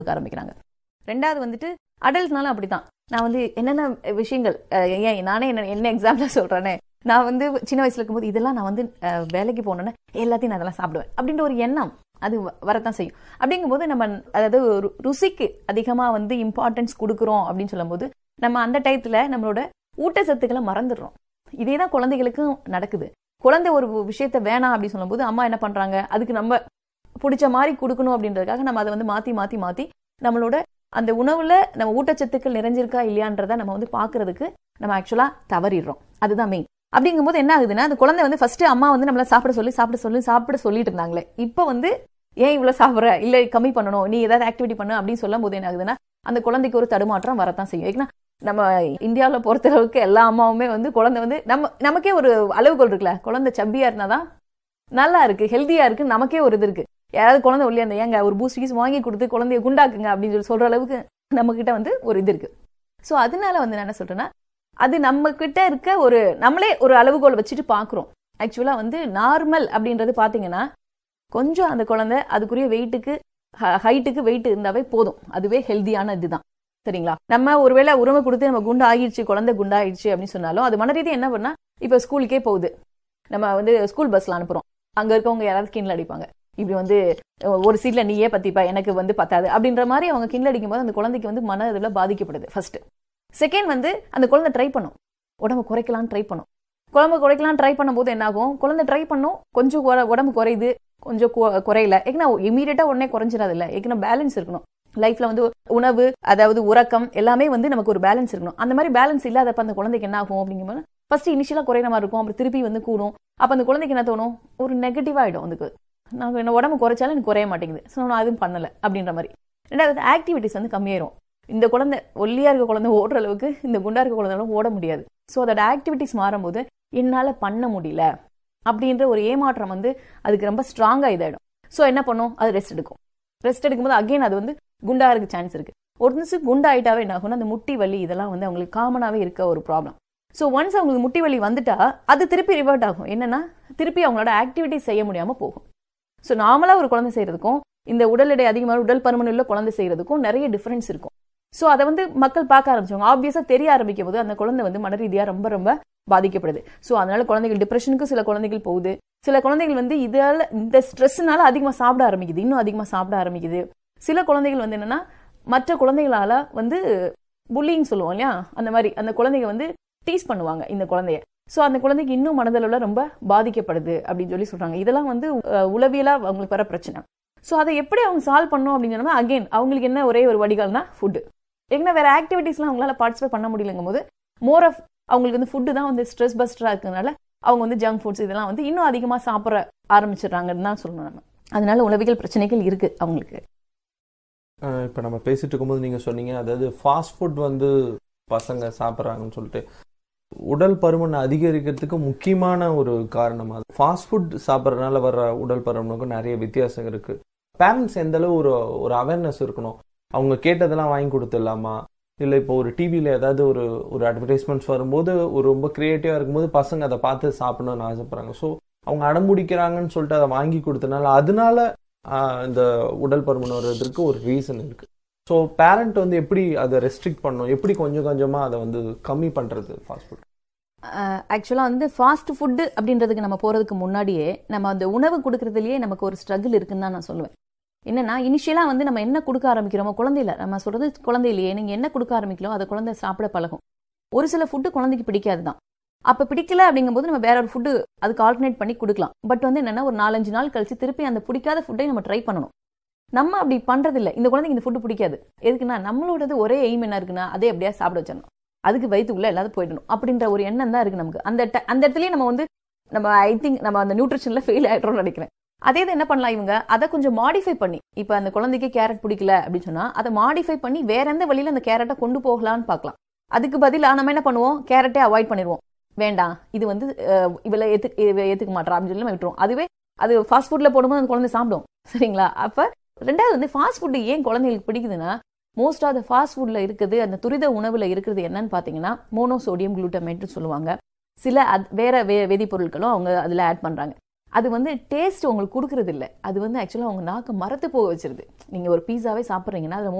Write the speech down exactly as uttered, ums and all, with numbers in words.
கொடுக்க ஆரம்பிக்கிறாங்க. ரெண்டாவது வந்துட்டு அடல்ட்னாலும் அப்படித்தான். நான் வந்து என்னென்ன விஷயங்கள் ஏன் நானே என்ன என்ன எக்ஸாம்பிளா சொல்றேனே, நான் வந்து சின்ன வயசுல இருக்கும்போது இதெல்லாம் நான் வந்து வேலைக்கு போனோன்னே எல்லாத்தையும் நான் அதெல்லாம் சாப்பிடுவேன் அப்படின்ற ஒரு எண்ணம் அது வரத்தான் செய்யும். அப்படிங்கும்போது நம்ம அதாவது ருசிக்கு அதிகமா வந்து இம்பார்ட்டன்ஸ் கொடுக்குறோம் அப்படின்னு சொல்லும் போது நம்ம அந்த டயத்துல நம்மளோட ஊட்டச்சத்துக்களை மறந்துடுறோம். இதே தான் குழந்தைகளுக்கும் நடக்குது. குழந்தை ஒரு விஷயத்த வேணாம் அப்படின்னு சொல்லும் போது அம்மா என்ன பண்றாங்க, அதுக்கு நம்ம பிடிச்ச மாதிரி கொடுக்கணும் அப்படின்றதுக்காக நம்ம அதை வந்து மாத்தி மாத்தி மாத்தி நம்மளோட அந்த உணவுல நம்ம ஊட்டச்சத்துக்கள் நிறைஞ்சிருக்கா இல்லையான்றத நம்ம வந்து பாக்குறதுக்கு நம்ம ஆக்சுவலா தவறிடுறோம். அதுதான் மெயின். அப்படிங்கும்போது என்ன ஆகுதுன்னா, அந்த குழந்தை வந்து ஃபர்ஸ்ட் அம்மா வந்து நம்மள சாப்பிட சொல்லி சாப்பிட சொல்லி சாப்பிட சொல்லிட்டு இருந்தாங்களே, இப்போ வந்து ஏன் இவ்வளவு சாப்பிட்ற, இல்ல கம்மி பண்ணணும், நீ ஏதாவது ஆக்டிவிட்டி பண்ணு அப்படின்னு சொல்லும் போது என்ன ஆகுதுன்னா, அந்த குழந்தைக்கு ஒரு தடுமாற்றம் வரத்தான் செய்யும். ஏன்னா நம்ம இந்தியாவில் பொறுத்த அளவுக்கு எல்லா அம்மாவுமே வந்து குழந்தை வந்து நம்ம நமக்கே ஒரு அளவுகோல் இருக்குல்ல, குழந்தை சப்பியா இருந்தாதான் நல்லா இருக்கு, ஹெல்த்தியா இருக்கு, நமக்கே ஒரு இது இருக்கு. யாராவது குழந்தை ஒல்லியா இருந்தா ஏங்க ஒரு பூஸ்ட் கீஸ் வாங்கி கொடுத்து குழந்தைய குண்டாக்குங்க அப்படின்னு சொல்லி சொல்ற அளவுக்கு நம்ம கிட்ட வந்து ஒரு இது இருக்கு. ஸோ அதனால வந்து நான் என்ன சொல்றேன்னா, அது நம்ம கிட்ட இருக்க ஒரு நம்மளே ஒரு அளவுகோல் வச்சுட்டு பாக்குறோம். ஆக்சுவலா வந்து நார்மல் அப்படின்றது பாத்தீங்கன்னா கொஞ்சம் அந்த குழந்தை அதுக்குரிய வெயிட்டுக்கு ஹைட்டுக்கு வெயிட் இருந்தாவே போதும், அதுவே ஹெல்த்தியான இதுதான். சரிங்களா? நம்ம ஒருவேளை உரிமை கொடுத்து நம்ம குண்டா ஆயிடுச்சு, குழந்தை குண்டாயிடுச்சு அப்படின்னு சொன்னாலும் அது மனரீதியா என்ன பண்ணா, இப்ப ஸ்கூலுக்கே போகுது, நம்ம வந்து ஸ்கூல் பஸ்ல அனுப்புறோம், அங்க இருக்கவங்க யாராவது கிண்டல் அடிப்பாங்க, இப்படி வந்து ஒரு சீட்ல நீயே பத்திப்பா எனக்கு வந்து பத்தாது அப்படின்ற மாதிரி அவங்க கிண்டல் அடிக்கும் போது அந்த குழந்தைக்கு வந்து மன இதுல பாதிக்கப்படுது. ஃபர்ஸ்ட். செகண்ட் வந்து அந்த குழந்தை ட்ரை பண்ணும், உடம்பு குறைக்கலாம்னு ட்ரை பண்ணும். குழம்பு குறைக்கலாம் ட்ரை பண்ணும் போது என்ன ஆகும், குழந்தை ட்ரை பண்ணும், கொஞ்சம் உடம்பு குறையுது, கொஞ்சம் குறையல, ஏன்னா இமீடியட்டா உடனே குறைஞ்சிடாது இல்ல, ஏன்னா பேலன்ஸ் இருக்கணும் லைஃப்ல. வந்து உணவு அதாவது உறக்கம் எல்லாமே வந்து நமக்கு ஒரு பேலன்ஸ் இருக்கணும். அந்த மாதிரி பேலன்ஸ் இல்லாதப்ப அந்த குழந்தைக்கு என்ன ஆகும் அப்படிங்கும்போது ஃபர்ஸ்ட் இனிஷியலா குறையிற மாதிரி இருக்கும், அப்புறம் திருப்பி வந்து கூடும். அப்ப அந்த குழந்தைக்கு என்ன தோணும், ஒரு நெகட்டிவ் ஆயிடும், அதுக்கு நான் என்ன உடம்பு குறைச்சாலும் எனக்கு குறைய மாட்டேங்குது, ஸோ நான் அதுவும் பண்ணல அப்படின்ற மாதிரி. ரெண்டாவது ஆக்டிவிட்டிஸ் வந்து கம்மியாயிரும். இந்த குழந்தை ஒல்லியா இருக்க குழந்தை ஓடுற அளவுக்கு இந்த குண்டா இருக்க குழந்தைகளும் ஓட முடியாது. ஸோ அதோட ஆக்டிவிட்டிஸ் மாறும்போது என்னால பண்ண முடியல அப்படின்ற ஒரு ஏமாற்றம் வந்து அதுக்கு ரொம்ப ஸ்ட்ராங்கா இதாயிடும். ஸோ என்ன பண்ணும், அது ரெஸ்ட் எடுக்கும். ரெஸ்ட் எடுக்கும்போது அகைன் அது வந்து குண்டா இருக்க சான்ஸ் இருக்கு. ஒரு நிமிஷம் குண்டா ஆயிட்டாவே என்ன ஆகும்னா, அந்த முட்டி வலி இதெல்லாம் வந்து அவங்களுக்கு காமனாவே இருக்க ஒரு ப்ராப்ளம். ஸோ ஒன்ஸ் அவங்களுக்கு முட்டி வலி வந்துட்டா அது திருப்பி ரிவர்ட் ஆகும். என்னன்னா திருப்பி அவங்களோட ஆக்டிவிட்டிஸ் செய்ய முடியாம போகும். ஸோ நார்மலா ஒரு குழந்தை செய்யறதுக்கும் இந்த உடல் எடை அதிகமான உடல் பருமன் உள்ள குழந்தை செய்யறதுக்கும் நிறைய டிஃபரன்ஸ் இருக்கும். ஸோ அதை வந்து மக்கள் பார்க்க ஆரம்பிச்சவங்க ஆப்வியஸா தெரிய ஆரம்பிக்கும் போது அந்த குழந்தை வந்து மன ரீதியா ரொம்ப ரொம்ப பாதிக்கப்படுது. ஸோ அதனால குழந்தைகள் டிப்ரெஷனுக்கு சில குழந்தைகள் போகுது. சில குழந்தைகள் வந்து இதால இந்த ஸ்ட்ரெஸ்னால அதிகமா சாப்பிட ஆரம்பிக்குது, இன்னும் அதிகமா சாப்பிட ஆரம்பிக்குது. சில குழந்தைகள் வந்து என்னன்னா மற்ற குழந்தைகளால வந்து புல்லிங் சொல்லுவோம் இல்லையா, அந்த மாதிரி அந்த குழந்தைங்க வந்து டீஸ் பண்ணுவாங்க இந்த குழந்தைய. ஸோ அந்த குழந்தைக்கு இன்னும் மனதளவுல ரொம்ப பாதிக்கப்படுது அப்படின்னு சொல்லி சொல்றாங்க. இதெல்லாம் வந்து உளவியலா அவங்களுக்கு வர பிரச்சனை. ஸோ அதை எப்படி அவங்க சால்வ் பண்ணணும் அப்படின்னு சொன்னா அகைன் அவங்களுக்கு என்ன ஒரே ஒரு வடிகால்னா ஃபுட்டு. ஏன்னா வேற ஆக்டிவிட்டிஸ்லாம் அவங்களால பார்ட்டிசிபேட் பண்ண முடியலங்கும் போது மோர் ஆஃப் அவங்களுக்கு வந்து ஃபுட்டு தான் வந்து ஸ்ட்ரெஸ் பஸ்டரா இருக்கிறதுனால அவங்க வந்து ஜங்க் ஃபுட்ஸ் இதெல்லாம் வந்து இன்னும் அதிகமா சாப்பிட ஆரம்பிச்சிடறாங்கன்னு தான் சொல்லணும் நம்ம. அதனால உளவியல் பிரச்சனைகள் இருக்கு அவங்களுக்கு. இப்போ நம்ம பேசிட்டு இருக்கும்போது நீங்க சொன்னீங்க, அதாவது ஃபாஸ்ட் ஃபுட் வந்து பசங்க சாப்பிட்றாங்கன்னு சொல்லிட்டு உடல் பருமன் அதிகரிக்கிறதுக்கு முக்கியமான ஒரு காரணம் அது. ஃபாஸ்ட் ஃபுட் சாப்பிட்றதுனால வர்ற உடல் பருமனுக்கும் நிறைய வித்தியாசம் இருக்கு. பேரண்ட்ஸ் எந்த அளவு ஒரு ஒரு அவேர்னஸ் இருக்கணும், அவங்க கேட்டதெல்லாம் வாங்கி கொடுத்துடலாமா, இல்லை இப்போ ஒரு டிவியில் ஏதாவது ஒரு ஒரு அட்வர்டைஸ்மெண்ட்ஸ் வரும்போது ஒரு ரொம்ப கிரியேட்டிவாக இருக்கும்போது பசங்க அதை பார்த்து சாப்பிடணும்னு ஆசைப்படுறாங்க. ஸோ அவங்க அடம்பிடிக்கிறாங்கன்னு சொல்லிட்டு அதை வாங்கி கொடுத்தனால அதனால இந்த உடல் பருமன் வர்றதுக்கு ஒரு ரீசன் இருக்கு. ஸோ பேரண்ட் வந்து எப்படி அதை ரெஸ்ட்ரிக்ட் பண்ணணும், எப்படி கொஞ்சம் கொஞ்சமாக அதை வந்து கம்மி பண்ணுறது ஃபாஸ்ட் ஃபுட்? ஆக்சுவலாக வந்து ஃபாஸ்ட் ஃபுட்டு அப்படின்றதுக்கு நம்ம போகிறதுக்கு முன்னாடியே நம்ம அந்த உணவு கொடுக்கறதுலேயே நமக்கு ஒரு ஸ்ட்ரகிள் இருக்குன்னு தான் நான் சொல்லுவேன். என்னன்னா இனிஷியலா வந்து நம்ம என்ன கொடுக்க ஆரம்பிக்கிறோமோ, குழந்தையில நம்ம சொல்றது குழந்தையிலேயே நீங்க என்ன கொடுக்க ஆரம்பிக்கிறோம் அதை குழந்தை சாப்பிட பழகும். ஒரு சில ஃபுட்டு குழந்தைக்கு பிடிக்காது தான். அப்ப பிடிக்கல அப்படிங்கும்போது நம்ம வேற ஒரு ஃபுட்டு அதுக்கு ஆல்டர்னேட் பண்ணி கொடுக்கலாம். பட் வந்து என்னன்னா ஒரு நாலஞ்சு நாள் கழிச்சு திருப்பி அந்த பிடிக்காத ஃபுட்டை நம்ம ட்ரை பண்ணணும். நம்ம அப்படி பண்றது இல்லை. இந்த குழந்தைக்கு இந்த ஃபுட்டு பிடிக்காது, எதுக்குன்னா நம்மளோடது ஒரே எய்ம் என்ன இருக்குன்னா அதே அப்படியே சாப்பிட வச்சிடணும், அதுக்கு வயிற்றுக்குள்ள எல்லாரும் போயிடணும் அப்படின்ற ஒரு எண்ணம் தான் இருக்கு நமக்கு. அந்த அந்த இடத்துலயே நம்ம வந்து நம்ம ஐ திங்க் நம்ம அந்த நியூட்ரிஷன்ல ஃபெயில் ஆயிடுறோம்னு நினைக்கிறேன். அதே தான் என்ன பண்ணலாம் இவங்க, அதை கொஞ்சம் மாடிஃபை பண்ணி, இப்ப அந்த குழந்தைக்கு கேரட் பிடிக்கல அப்படின்னு சொன்னா அதை மாடிஃபை பண்ணி வேற எந்த வழியில அந்த கேரட்டை கொண்டு போகலான்னு பார்க்கலாம். அதுக்கு பதிலாக நம்ம என்ன பண்ணுவோம், கேரட்டே அவாய்ட் பண்ணிடுவோம், வேண்டாம் இது வந்து இவளை ஏத்து ஏத்துக்க மாட்டா அப்படின்னு சொல்லி நம்ம விட்டுருவோம். அதுவே அது ஃபாஸ்ட் ஃபுட்ல போடும்போது அந்த குழந்தை சாப்பிடும். சரிங்களா? அப்ப ரெண்டாவது வந்து ஃபாஸ்ட் ஃபுட் ஏன் குழந்தைகளுக்கு பிடிக்குதுன்னா, மோஸ்ட் ஆஃப் த ஃபாஸ்ட் ஃபுட்ல இருக்குது அந்த துரித உணவுல இருக்கிறது என்னன்னு பாத்தீங்கன்னா மோனோசோடியம் குளூட்டமேட் சொல்லுவாங்க. சில வேற வேதிப்பொருட்களும் அவங்க அதுல ஆட் பண்றாங்க. அது வந்து டேஸ்ட் உங்களுக்கு கொடுக்கறது இல்லை, அது வந்து ஆக்சுவலாக உங்க நாக்கு மரத்து போக வச்சிருது. நீங்க ஒரு பீஸாவே சாப்பிட்றீங்கன்னா அதில்